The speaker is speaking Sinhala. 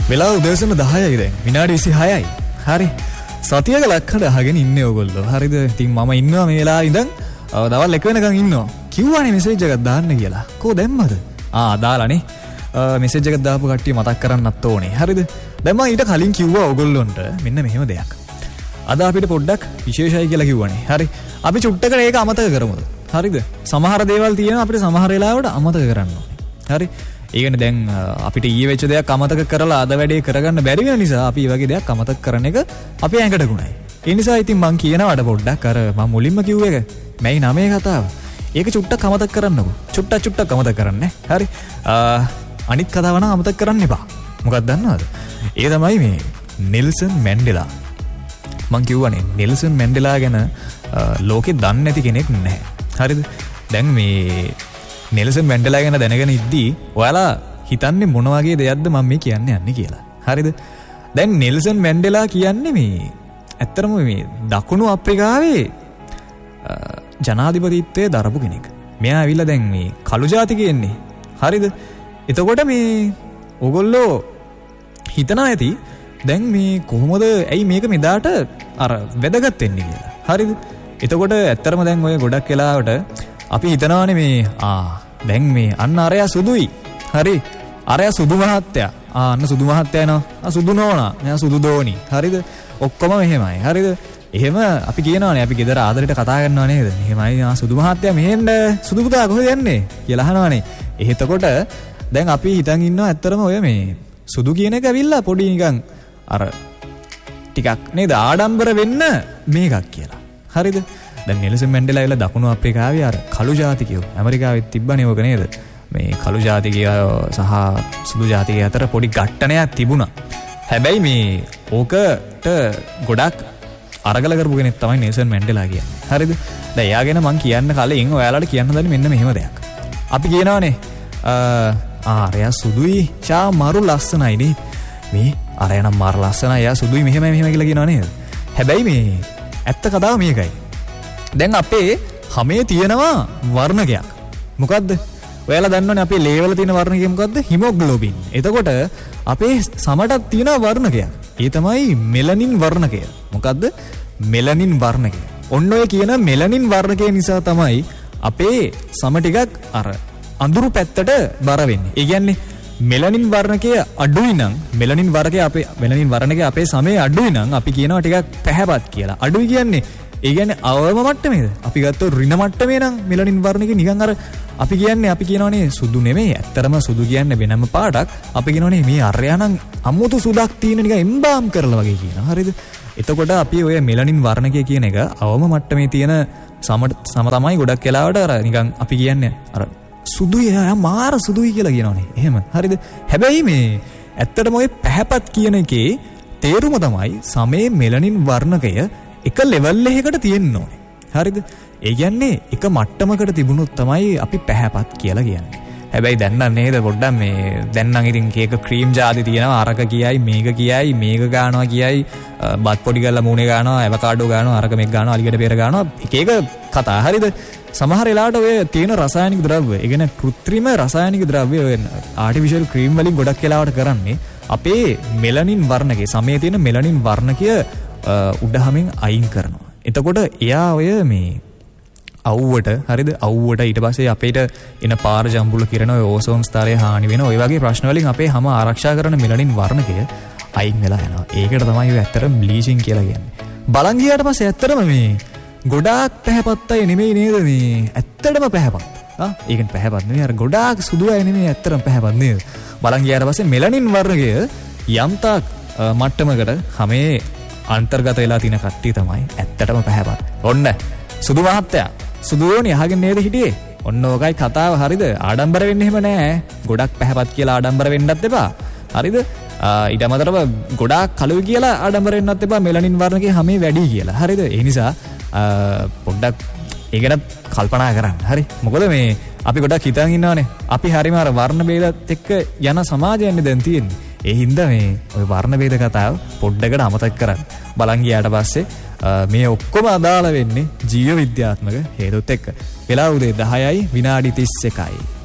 වෙලාව උදෑසන 10යි දැන්. විනාඩි 26යි. හරි. සතියක ලක්කඩ අහගෙන ඉන්නේ ඔයගොල්ලෝ. හරිද? ඉතින් මම ඉන්නවා මේ වෙලාවේ ඉඳන් දවල් 1 වෙනකන් ඉන්නවා. කිව්වනේ මෙසේජ් එකක් දාන්න කියලා. කෝ දැම්මද? දාලානේ. මෙසේජ් එකක් දාපු කට්ටිය මතක් කරන්නත් ඕනේ. හරිද? දැන් මම ඊට කලින් කිව්වා ඔයගොල්ලොන්ට මෙන්න මෙහෙම දෙයක්. අද අපිට පොඩ්ඩක් විශේෂයි කියලා කිව්වනේ. හරි. අපි චුට්ටකට ඒක අමතක කරමුද? හරිද? සමහර දේවල් තියෙනවා අපිට සමහර වෙලාවට අමතක කරන්න ඕනේ. හරි. ඒ කියන්නේ දැන් අපිට ඊයේ වෙච්ච දෙයක් අමතක කරලා අද වැඩේ කරගන්න බැරි වෙන නිසා අපි මේ වගේ දෙයක් අමතක කරන එක අපේ ඇඟට ගුණයි. ඒ නිසා ඉතින් මං කියනවාට පොඩ්ඩක් අර මම මුලින්ම කිව්ව එක මැයි 9 කතාව. ඒක චුට්ටක් අමතක කරන්නකෝ. චුට්ටක් අමතක කරන්නේ. හරි. අනිත් කතාව නම් අමතක කරන්න එපා. මොකක්ද දන්නවද? ඒ තමයි මේ නෙල්සන් මැන්ඩෙලා. මං කිව්වනේ නෙල්සන් මැන්ඩෙලා ගැන ලෝකෙ දන්නේ නැති කෙනෙක් නැහැ. හරිද? දැන් මේ නෙල්සන් මැන්ඩෙලා ගැන දැනගෙන ඉද්දී ඔයාලා හිතන්නේ මොන වගේ දෙයක්ද මම මේ කියන්න යන්නේ කියලා. හරිද? දැන් නෙල්සන් මැන්ඩෙලා කියන්නේ මේ ඇත්තටම මේ දකුණු අප්‍රිකාවේ ජනාධිපතිත්වයේ දරපු කෙනෙක්. මෙයා ඇවිල්ලා දැන් මේ කළු ජාතිකයෙන්නේ. හරිද? එතකොට මේ ඕගොල්ලෝ හිතනවා ඇති දැන් මේ කොහොමද ඇයි මේක මෙදාට අර වැදගත් වෙන්නේ කියලා. හරිද? එතකොට ඇත්තටම දැන් ඔය ගොඩක් වෙලාවට අපි හිතනවානේ මේ දැන් මේ අන්න අරයා සුදුයි. හරි. අරයා සුදු මහත්තයා. අන්න සුදු මහත්තයා එනවා. සුදු නෝනා. මෙයා සුදු දෝනි. හරිද? ඔක්කොම මෙහෙමයි. හරිද? එහෙම අපි කියනවානේ අපි ගෙදර ආදරෙට කතා කරනවා නේද? එහෙමයි සුදු මහත්තයා මෙහෙන්න සුදු පුතා කොහෙද යන්නේ කියලා අහනවානේ. එතකොට දැන් අපි හිතන් ඉන්නවා ඇත්තටම ඔය මේ සුදු කියන එක ඇවිල්ලා පොඩි නිකන් අර ටිකක් නේද ආඩම්බර වෙන්න මේකක් කියලා. හරිද? දැන් නෙල්සන් මැන්ඩෙලා ඇවිල්ලා දකුණු අප්‍රිකාවේ අර කළු ජාතිකයෝ ඇමරිකාවෙත් තිබ්බනේ ඕක නේද? මේ කළු ජාතිකයෝ සහ සුදු ජාතිකයෝ අතර පොඩි ගැටණයක් තිබුණා. හැබැයි මේ ඕකට ගොඩක් අරගල කරපු කෙනෙක් තමයි නෙල්සන් මැන්ඩෙලා කියන්නේ. හරිද? දැන් එයා ගැන මං කියන්න කලින් ඔයාලට කියන්න දන්නේ මෙන්න මෙහෙම දෙයක්. අපි කියනවානේ අරයා සුදුයි මරු ලස්සනයිනේ. මේ අරයා නම් මාර ලස්සනයි. එයා සුදුයි මෙහෙම කියලා කියනවා නේද? හැබැයි මේ ඇත්ත කතාව මේකයි. දැන් අපේ හැමේ තියෙනවා වර්ණකයක්. මොකද්ද? ඔයාලා දන්නවනේ අපේ ලේ වල තියෙන වර්ණකය මොකද්ද? හිමොග්ලොබින්. එතකොට අපේ සමටත් තියෙන වර්ණකයක්. ඒ තමයි මෙලනින් වර්ණකය. මොකද්ද? මෙලනින් වර්ණකය. ඔන්න ඔය කියන මෙලනින් වර්ණකය නිසා තමයි අපේ සම ටිකක් අර අඳුරු පැත්තට බර වෙන්නේ. ඒ කියන්නේ මෙලනින් වර්ණකය අඩුයි නම් මෙලනින් වර්ණකය අපේ සමේ අඩුයි නම් අපි කියනවා ටිකක් පැහැපත් කියලා. අඩුයි කියන්නේ ඒ කියන්නේ අවම මට්ටමේද? අපි ගත්තොත් ඍණ මට්ටමේ නම් මෙලනින් වර්ණකේ නිකන් අර අපි කියනවානේ සුදු නෙමෙයි. ඇත්තරම සුදු කියන්නේ වෙනම පාටක්. අපි කියනවානේ මේ අරයා නම් අමුතු සුදක් තියෙන නිකන් එම්බාම් කරලා වගේ කියනවා. හරිද? එතකොට අපි ඔය මෙලනින් වර්ණකය කියන එක අවම මට්ටමේ තියෙන සම තමයි ගොඩක් වෙලාවට අර නිකන් අපි කියන්නේ අර සුදුයි මාර සුදුයි කියලා කියනවානේ. එහෙම. හරිද? හැබැයි මේ ඇත්තටම ඔය පැහැපත් කියන එකේ තේරුම තමයි සමේ මෙලනින් වර්ණකය එක ලෙවල් එකකට තියෙන්න ඕනේ. හරිද? ඒ කියන්නේ එක මට්ටමකට තිබුණොත් තමයි අපි පැහැපත් කියලා කියන්නේ. හැබැයි දැන් නම් නේද පොඩ්ඩක් මේ දැන් නම් ඉතින් කේක ක්‍රීම් ජාති තියෙනවා. අරක කියයි මේක ගානවා කියයි බත් පොඩි කරලා මූණේ ගානවා ඇවකාඩෝ ගානවා අරක මේක ගානවා අලිගඩ බේර ගානවා එක කතා. හරිද? සමහර වෙලාවට ඔය තියෙන රසායනික ද්‍රව්‍ය, ඒ කියන්නේ කෘත්‍රිම රසායනික ද්‍රව්‍ය ඔය ආටිෆිෂල් ක්‍රීම් වලින් ගොඩක් වෙලාවට කරන්නේ අපේ මෙලනින් වර්ණකයේ සමයේ තියෙන මෙලනින් වර්ණකය උඩහමින් අයින් කරනවා. එතකොට එයා ඔය මේ අවුවට හරිද අවුවට ඊට පස්සේ අපේට එන පාර ජම්බුල කිරණ ඔය ඕසෝන් ස්තරය හානි වෙන ඔය වගේ ප්‍රශ්න වලින් අපේ හැම ආරක්ෂා කරන මෙලනින් වර්ණකය අයින් වෙලා යනවා. ඒකට තමයි ඔය ඇත්තටම බ්ලීචින් කියලා කියන්නේ. බලන් ගියාට පස්සේ ඇත්තටම මේ ගොඩාක් පැහැපත් අය නෙමෙයි නේද මේ ඇත්තටම පැහැපත්. ඒකෙන් පැහැපත් නෙමෙයි අර ගොඩාක් සුදු අය නෙමෙයි ඇත්තටම පැහැපත් නේද? බලන් ගියාට පස්සේ මෙලනින් වර්ණකය යම්තාක් මට්ටමකට හැමේ අන්තර්ගත වෙලා තියෙන කට්ටිය තමයි ඇත්තටම පැහැපත්. ඔන්න සුදු මහත්තයා සුදුෝනි අහගෙන නේද හිටියේ? ඔන්න ඕකයි කතාව. හරිද? ආඩම්බර වෙන්න එහෙම නෑ. ගොඩක් පැහැපත් කියලා ආඩම්බර වෙන්නත් එපා. හරිද? ඊට අමතරව ගොඩාක් කළුයි කියලා ආඩම්බර වෙන්නත් එපා. මෙලනින් වර්ණකේ හැමේ වැඩි කියලා. හරිද? ඒ නිසා පොඩ්ඩක් ඒ ගැන කල්පනා කරන්න. හරි? මොකද මේ අපි ගොඩක් හිතන් ඉන්නවනේ. අපි හරිම අර වර්ණ ભેදත් එක්ක යන සමාජයන්නේ දැන් තියෙන්නේ. ඒ හින්දා මේ ඔය වර්ණ ભેද කතාව පොඩ්ඩකට අමතක කරන්න. බලන් ගියාට පස්සේ මේ ඔක්කොම අදාළ වෙන්නේ ජීව විද්‍යාත්මක හේතුත් එක්ක. වෙලාව උදේ 10යි විනාඩි 31යි.